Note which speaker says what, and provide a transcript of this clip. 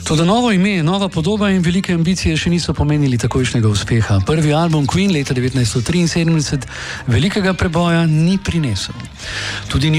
Speaker 1: Toda novo ime, nova podoba in velike ambicije še niso pomenili takojšnjega uspeha. Prvi album Queen leta 1973 velikega preboja ni prinesel. Tudi